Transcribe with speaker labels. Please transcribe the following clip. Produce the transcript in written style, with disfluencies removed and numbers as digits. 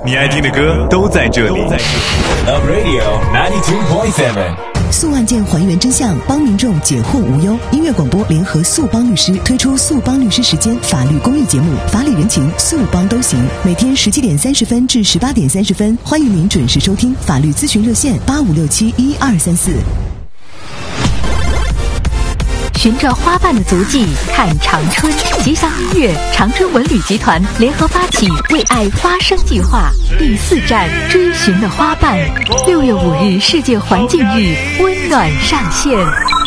Speaker 1: 你爱听的歌都在这里。
Speaker 2: Love Radio 92.7。
Speaker 3: 速案件还原真相，帮民众解惑无忧。音乐广播联合速帮律师推出速帮律师时间法律公益节目，法理人情速帮都行。每天17点30分至18点30分，欢迎您准时收听法律咨询热线85671234。
Speaker 4: 寻着花瓣的足迹，看长春。吉祥音乐、长春文旅集团联合发起“为爱发声”计划，第4站追寻的花瓣，6月5日世界环境日温暖上线。